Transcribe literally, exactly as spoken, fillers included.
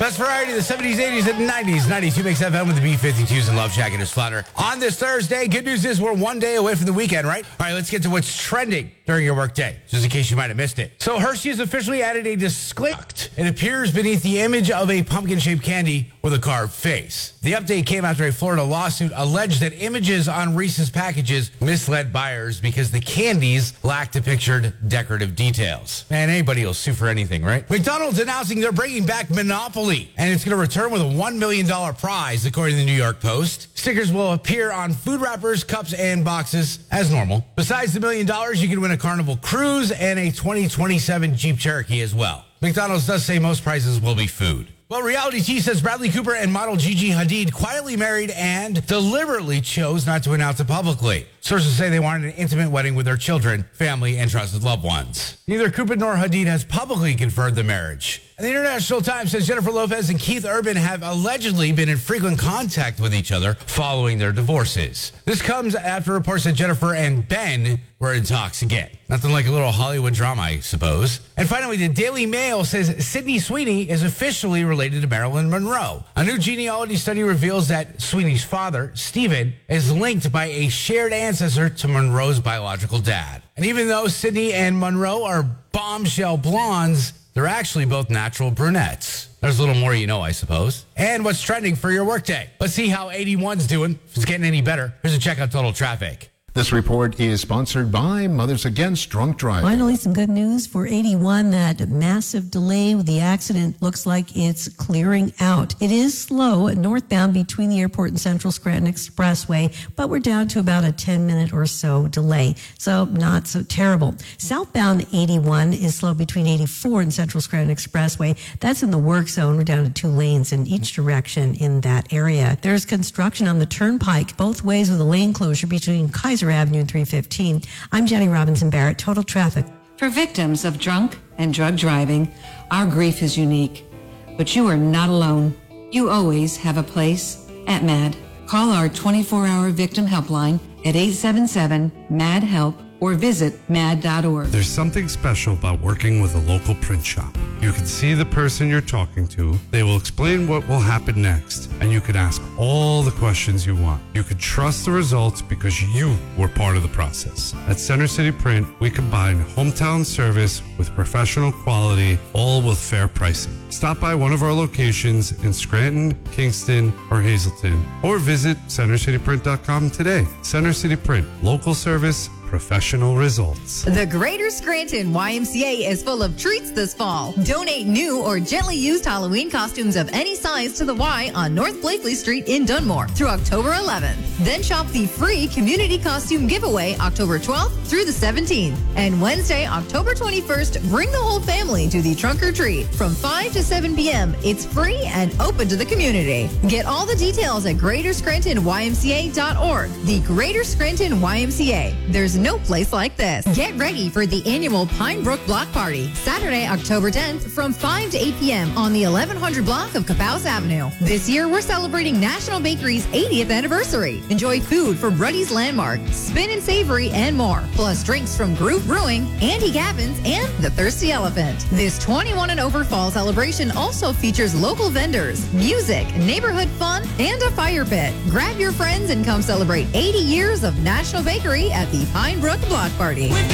Best variety of the seventies, eighties, and nineties. ninety-two Mix F M with the B fifty-twos and Love Shack and his Flutter. On this Thursday, good news is we're one day away from the weekend, right? All right, let's get to what's trending during your workday, just in case you might have missed it. So Hershey has officially added a disclaimer. It appears beneath the image of a pumpkin-shaped candy with a carved face. The update came after a Florida lawsuit alleged that images on Reese's packages misled buyers because the candies lacked the pictured decorative details. Man, anybody will sue for anything, right? McDonald's announcing they're bringing back Monopoly, and it's going to return with a one million dollars prize, according to the New York Post. Stickers will appear on food wrappers, cups, and boxes as normal. Besides the million dollars, you can win a Carnival cruise and a twenty twenty-seven Jeep Cherokee as well. McDonald's does say most prizes will be food. Well, Reality T says Bradley Cooper and model Gigi Hadid quietly married and deliberately chose not to announce it publicly. Sources say they wanted an intimate wedding with their children, family, and trusted loved ones. Neither Cooper nor Hadid has publicly confirmed the marriage. And the International Times says Jennifer Lopez and Keith Urban have allegedly been in frequent contact with each other following their divorces. This comes after reports that Jennifer and Ben were in talks again. Nothing like a little Hollywood drama, I suppose. And finally, the Daily Mail says Sydney Sweeney is officially related to Marilyn Monroe. A new genealogy study reveals that Sweeney's father, Stephen, is linked by a shared ancestor to Monroe's biological dad. And even though Sydney and Monroe are bombshell blondes, they're actually both natural brunettes. There's a little more you know, I suppose. And what's trending for your workday? Let's see how eighty-one's doing. If it's getting any better, here's a check on total traffic. This report is sponsored by Mothers Against Drunk Driving. Finally, some good news for eighty-one. That massive delay with the accident looks like it's clearing out. It is slow northbound between the airport and Central Scranton Expressway, but we're down to about a ten minute or so delay. So not so terrible. Southbound eighty-one is slow between eighty-four and Central Scranton Expressway. That's in the work zone. We're down to two lanes in each direction in that area. There's construction on the turnpike both ways with a lane closure between Kaiser Avenue and three fifteen. I'm Jenny Robinson Barrett. Total traffic. For victims of drunk and drug driving, our grief is unique. But you are not alone. You always have a place at MAD. Call our twenty-four hour victim helpline at eight seven seven M A D HELP or visit mad dot org. There's something special about working with a local print shop. You can see the person you're talking to. They will explain what will happen next, and you can ask all the questions you want. You can trust the results because you were part of the process. At Center City Print, we combine hometown service with professional quality, all with fair pricing. Stop by one of our locations in Scranton, Kingston, or Hazleton, or visit center city print dot com today. Center City Print, local service, professional results. The Greater Scranton Y M C A is full of treats this fall. Donate new or gently used Halloween costumes of any size to the Y on North Blakely Street in Dunmore through October eleventh. Then shop the free community costume giveaway October twelfth through the seventeenth. And Wednesday, October twenty-first, bring the whole family to the Trunk or Treat. From five to seven p.m., it's free and open to the community. Get all the details at greater scranton y m c a dot org. The Greater Scranton Y M C A. There's no place like this. Get ready for the annual Pine Brook Block Party, Saturday, October tenth from five to eight p.m. on the eleven hundred block of Capouse Avenue. This year, we're celebrating National Bakery's eightieth anniversary. Enjoy food from Ruddy's Landmark, Spin and Savory, and more, plus drinks from Groove Brewing, Andy Gavin's, and The Thirsty Elephant. This twenty-one and over fall celebration also features local vendors, music, neighborhood fun, and a fire pit. Grab your friends and come celebrate eighty years of National Bakery at the Pine Brook Block Party.